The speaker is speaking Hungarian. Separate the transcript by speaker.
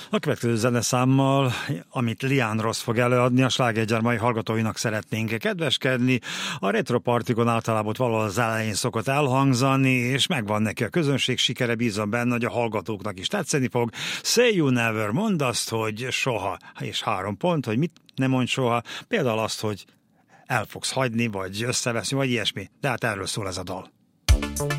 Speaker 1: A következő zeneszámmal, amit Lian Ross fog előadni, a Slágergyár mai hallgatóinak szeretnénk kedveskedni. A retropartikon általában valahol az elején szokott elhangzani, és megvan neki a közönség sikere, bízom benne, hogy a hallgatóknak is tetszeni fog. Say you never, mondd azt, hogy soha, és 3 pont, hogy mit nem mondj soha, például azt, hogy el fogsz hagyni, vagy összeveszni, vagy ilyesmi, de hát erről szól ez a dal.